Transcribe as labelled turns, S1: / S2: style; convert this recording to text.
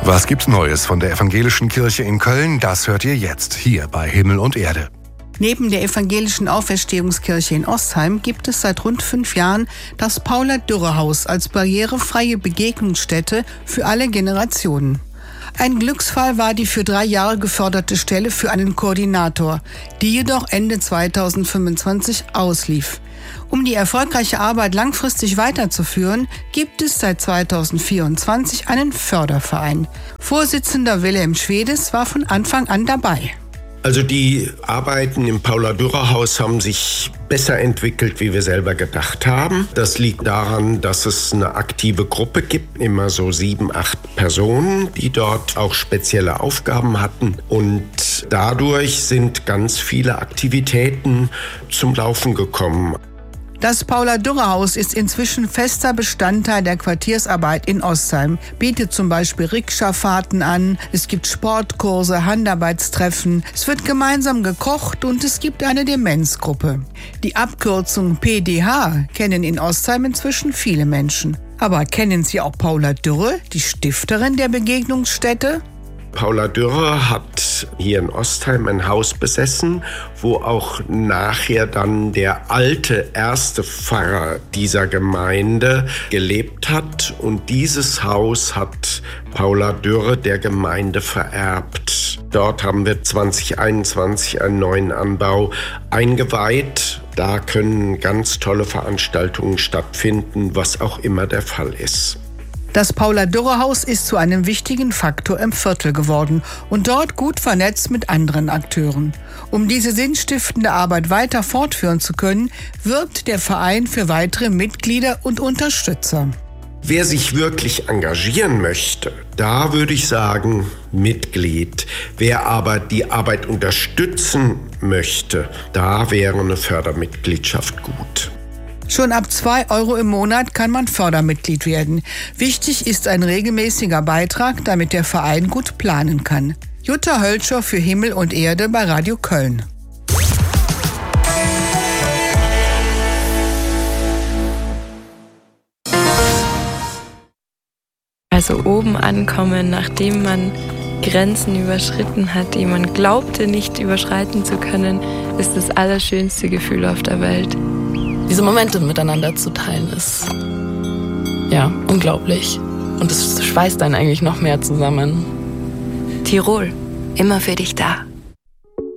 S1: Was gibt's Neues von der Evangelischen Kirche in Köln? Das hört ihr jetzt hier bei Himmel und Erde.
S2: Neben der Evangelischen Auferstehungskirche in Ostheim gibt es seit rund 5 Jahren das Paula-Dürre-Haus als barrierefreie Begegnungsstätte für alle Generationen. Ein Glücksfall war die für 3 Jahre geförderte Stelle für einen Koordinator, die jedoch Ende 2025 auslief. Um die erfolgreiche Arbeit langfristig weiterzuführen, gibt es seit 2024 einen Förderverein. Vorsitzender Wilhelm Schwedes war von Anfang an dabei.
S3: Also die Arbeiten im Paula-Dürre-Haus haben sich besser entwickelt, wie wir selber gedacht haben. Das liegt daran, dass es eine aktive Gruppe gibt, immer so 7, 8 Personen, die dort auch spezielle Aufgaben hatten. Und dadurch sind ganz viele Aktivitäten zum Laufen gekommen.
S2: Das Paula-Dürre-Haus ist inzwischen fester Bestandteil der Quartiersarbeit in Ostheim, bietet zum Beispiel Rikscha-Fahrten an, es gibt Sportkurse, Handarbeitstreffen, es wird gemeinsam gekocht und es gibt eine Demenzgruppe. Die Abkürzung PDH kennen in Ostheim inzwischen viele Menschen. Aber kennen Sie auch Paula Dürre, die Stifterin der Begegnungsstätte?
S3: Paula Dürre hat hier in Ostheim ein Haus besessen, wo auch nachher dann der alte erste Pfarrer dieser Gemeinde gelebt hat. Und dieses Haus hat Paula Dürre der Gemeinde vererbt. Dort haben wir 2021 einen neuen Anbau eingeweiht. Da können ganz tolle Veranstaltungen stattfinden, was auch immer der Fall ist.
S2: Das Paula-Dürre-Haus ist zu einem wichtigen Faktor im Viertel geworden und dort gut vernetzt mit anderen Akteuren. Um diese sinnstiftende Arbeit weiter fortführen zu können, wirbt der Verein für weitere Mitglieder und Unterstützer.
S3: Wer sich wirklich engagieren möchte, da würde ich sagen Mitglied. Wer aber die Arbeit unterstützen möchte, da wäre eine Fördermitgliedschaft gut.
S2: Schon ab 2 € im Monat kann man Fördermitglied werden. Wichtig ist ein regelmäßiger Beitrag, damit der Verein gut planen kann. Jutta Hölscher für Himmel und Erde bei Radio Köln.
S4: Also oben ankommen, nachdem man Grenzen überschritten hat, die man glaubte nicht überschreiten zu können, ist das allerschönste Gefühl auf der Welt.
S5: Diese Momente miteinander zu teilen ist, ja, unglaublich. Und es schweißt einen eigentlich noch mehr zusammen.
S6: Tirol, immer für dich da.